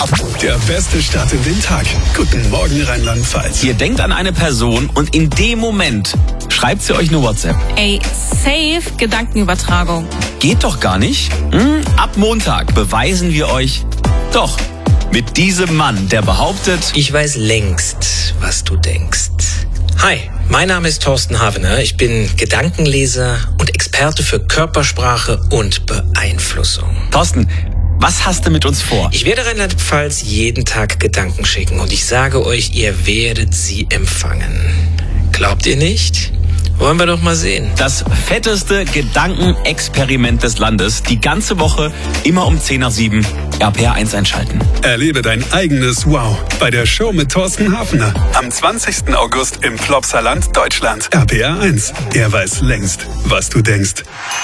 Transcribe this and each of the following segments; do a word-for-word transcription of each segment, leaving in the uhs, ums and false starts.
Der beste Start in den Tag. Guten Morgen Rheinland-Pfalz. Ihr denkt an eine Person und in dem Moment schreibt sie euch eine WhatsApp. Ey, safe Gedankenübertragung. Geht doch gar nicht. Hm? Ab Montag beweisen wir euch doch. Mit diesem Mann, der behauptet, ich weiß längst, was du denkst. Hi, mein Name ist Thorsten Havener. Ich bin Gedankenleser und Experte für Körpersprache und Beeinflussung. Thorsten, was hast du mit uns vor? Ich werde Rheinland-Pfalz jeden Tag Gedanken schicken und ich sage euch, ihr werdet sie empfangen. Glaubt ihr nicht? Wollen wir doch mal sehen. Das fetteste Gedankenexperiment des Landes. Die ganze Woche, immer um zehn nach sieben, R P R eins einschalten. Erlebe dein eigenes Wow bei der Show mit Thorsten Hafner. Am zwanzigsten August im Plopsaland, Deutschland. R P R eins. Er weiß längst, was du denkst.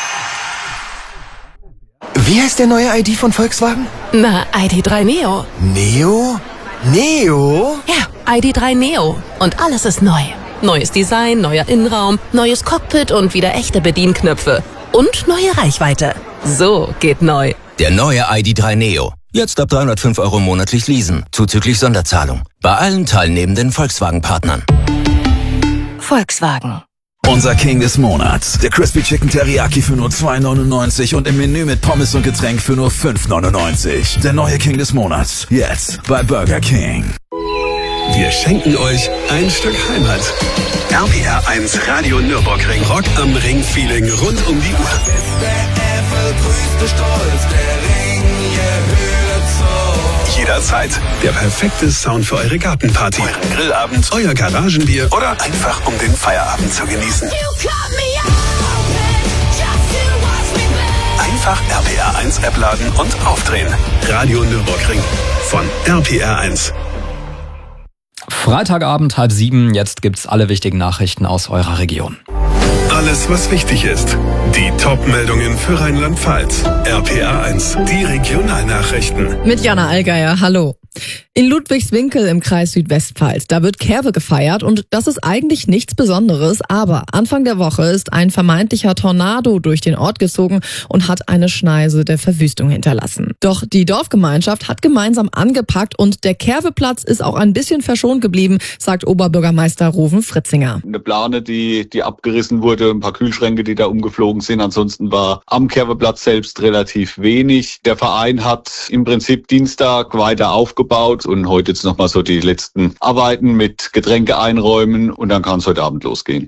Wie heißt der neue I D von Volkswagen? Na, I D drei Neo. Neo? Neo? Ja, I D drei Neo. Und alles ist neu. Neues Design, neuer Innenraum, neues Cockpit und wieder echte Bedienknöpfe. Und neue Reichweite. So geht neu. Der neue I D drei Neo. Jetzt ab dreihundertfünf Euro monatlich leasen, zuzüglich Sonderzahlung. Bei allen teilnehmenden Volkswagen-Partnern. Volkswagen. Unser King des Monats. Der Crispy Chicken Teriyaki für nur zwei neunundneunzig und im Menü mit Pommes und Getränk für nur fünf neunundneunzig. Der neue King des Monats. Jetzt bei Burger King. Wir schenken euch ein Stück Heimat. R P R eins Radio Nürburgring. Rock am Ring Feeling rund um die Uhr. Jederzeit der perfekte Sound für eure Gartenparty, euren Grillabend, euer Garagenbier oder einfach um den Feierabend zu genießen. Einfach R P R eins App laden und aufdrehen. Radio Nürburgring von R P R eins. Freitagabend, halb sieben. Jetzt gibt's alle wichtigen Nachrichten aus eurer Region. Alles, was wichtig ist. Die Top-Meldungen für Rheinland-Pfalz. R P R eins, die Regionalnachrichten. Mit Jana Allgeier, hallo. In Ludwigswinkel im Kreis Südwestpfalz, da wird Kerwe gefeiert und das ist eigentlich nichts Besonderes, aber Anfang der Woche ist ein vermeintlicher Tornado durch den Ort gezogen und hat eine Schneise der Verwüstung hinterlassen. Doch die Dorfgemeinschaft hat gemeinsam angepackt und der Kerweplatz ist auch ein bisschen verschont geblieben, sagt Oberbürgermeister Ruven Fritzinger. Eine Plane, die, die abgerissen wurde, ein paar Kühlschränke, die da umgeflogen sind. Ansonsten war am Kerweplatz selbst relativ wenig. Der Verein hat im Prinzip Dienstag weiter aufgebaut und heute jetzt nochmal so die letzten Arbeiten mit Getränke einräumen und dann kann es heute Abend losgehen.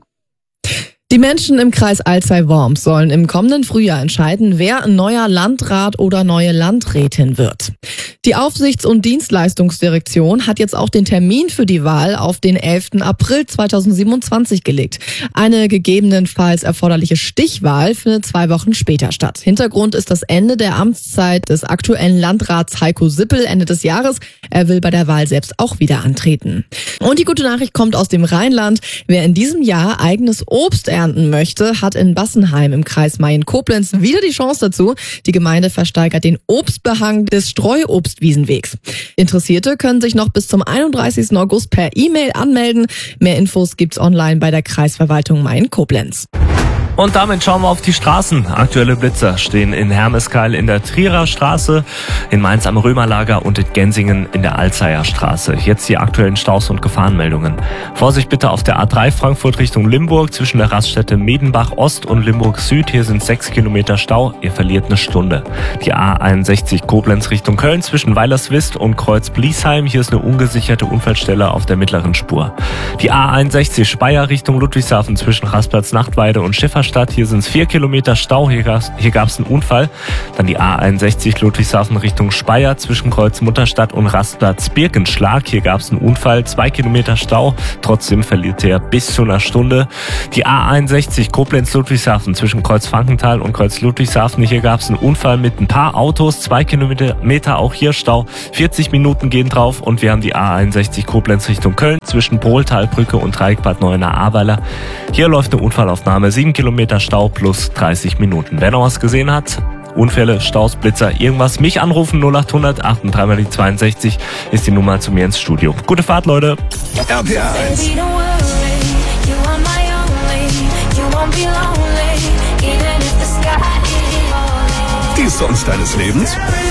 Die Menschen im Kreis Alzey-Worms sollen im kommenden Frühjahr entscheiden, wer ein neuer Landrat oder neue Landrätin wird. Die Aufsichts- und Dienstleistungsdirektion hat jetzt auch den Termin für die Wahl auf den elften April zweitausendsiebenundzwanzig gelegt. Eine gegebenenfalls erforderliche Stichwahl findet zwei Wochen später statt. Hintergrund ist das Ende der Amtszeit des aktuellen Landrats Heiko Sippel Ende des Jahres. Er will bei der Wahl selbst auch wieder antreten. Und die gute Nachricht kommt aus dem Rheinland. Wer in diesem Jahr eigenes Obst ernten möchte, hat in Bassenheim im Kreis Mayen-Koblenz wieder die Chance dazu. Die Gemeinde versteigert den Obstbehang des Streuobstwiesenwegs. Interessierte können sich noch bis zum einunddreißigsten August per E-Mail anmelden. Mehr Infos gibt's online bei der Kreisverwaltung Mayen-Koblenz. Und damit schauen wir auf die Straßen. Aktuelle Blitzer stehen in Hermeskeil in der Trierer Straße, in Mainz am Römerlager und in Gensingen in der Alzeyer Straße. Jetzt die aktuellen Staus und Gefahrenmeldungen. Vorsicht bitte auf der A drei Frankfurt Richtung Limburg zwischen der Raststätte Medenbach Ost und Limburg Süd. Hier sind sechs Kilometer Stau. Ihr verliert eine Stunde. Die A einundsechzig Koblenz Richtung Köln zwischen Weilerswist und Kreuz-Bliesheim. Hier ist eine ungesicherte Unfallstelle auf der mittleren Spur. Die A einundsechzig Speyer Richtung Ludwigshafen zwischen Rastplatz Nachtweide und Schiffer Stadt. Hier sind es vier Kilometer Stau. Hier gab es hier gab's einen Unfall. Dann die A einundsechzig Ludwigshafen Richtung Speyer zwischen Kreuz Mutterstadt und Rastplatz Birkenschlag. Hier gab es einen Unfall. Zwei Kilometer Stau. Trotzdem verliert er bis zu einer Stunde. Die A einundsechzig Koblenz Ludwigshafen zwischen Kreuz Frankenthal und Kreuz Ludwigshafen. Hier gab es einen Unfall mit ein paar Autos. Zwei Kilometer Meter auch hier Stau. vierzig Minuten gehen drauf. Und wir haben die A einundsechzig Koblenz Richtung Köln zwischen Brohltalbrücke und Dreieck Bad Neuenahr-Ahrweiler. Hier läuft eine Unfallaufnahme. sieben Kilometer Stau plus dreißig Minuten. Wer noch was gesehen hat, Unfälle, Staus, Blitzer, irgendwas, mich anrufen. null achthundert achtunddreißig mal die zweiundsechzig ist die Nummer zu mir ins Studio. Gute Fahrt, Leute. R P R eins. Die Songs deines Lebens?